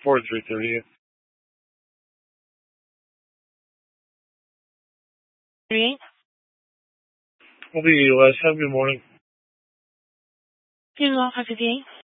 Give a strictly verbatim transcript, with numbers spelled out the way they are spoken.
forty-three thirty. Three. I'll be less. Have a good morning. Doing well, five fifty-eight.